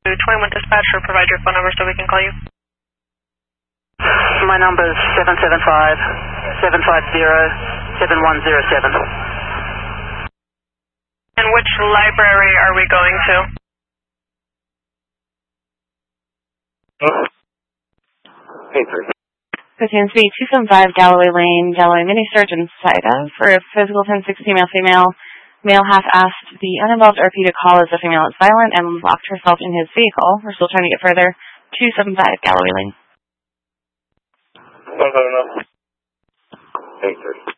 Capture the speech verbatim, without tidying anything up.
twenty-one dispatch, or provide your phone number so we can call you. My number is seven seven five, seven five zero, seven one zero seven. And which library are we going to? Hey, three. Platoon Speed two seven five, Galloway Lane, Galloway Mini Search and SIDA for a physical ten sixty male-female. Male has asked the uninvolved R P to call as the female is violent and locked herself in his vehicle. We're still trying to get further. two seven five, Galloway Lane. one seven enough. Hey, three.